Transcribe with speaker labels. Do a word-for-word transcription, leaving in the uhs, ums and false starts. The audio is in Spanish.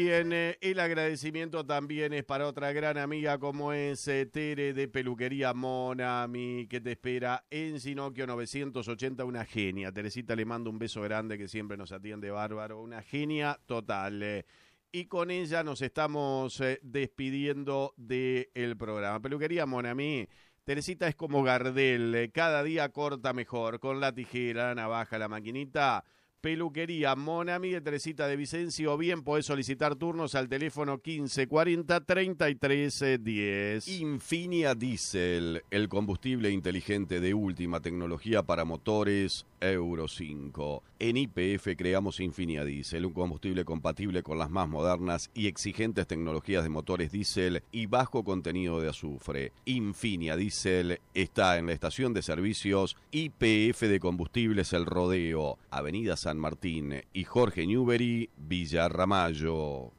Speaker 1: bien, eh, el agradecimiento también es para otra gran amiga como es eh, Tere de Peluquería Monami, que te espera en Sinocchio novecientos ochenta, una genia. Teresita, le mando un beso grande, que siempre nos atiende bárbaro, una genia total. Eh. Y con ella nos estamos eh, despidiendo del programa. Peluquería Monami, Teresita es como Gardel, eh, cada día corta mejor, con la tijera, la navaja, la maquinita. Peluquería Monami de Teresita de Vicencio, o bien podés solicitar turnos al teléfono quince cuarenta treinta y tres diez.
Speaker 2: Infinia Diesel, el combustible inteligente de última tecnología para motores Euro cinco. En Y P F creamos Infinia Diesel, un combustible compatible con las más modernas y exigentes tecnologías de motores diésel y bajo contenido de azufre. Infinia Diesel está en la estación de servicios Y P F de Combustibles El Rodeo, Avenida San Martín y Jorge Newbery, Villa Ramallo.